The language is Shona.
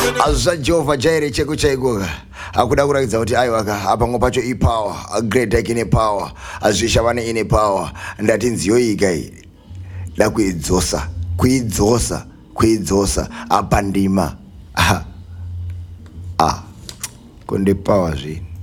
Azza Jehova Jaire cheko chaikoka akuda kurakidza kuti aiwaka apango pacho ipower great like ine power azvisha vane ine power ndati nziyoika iyi da kuidzosa apa ndima konde power zvini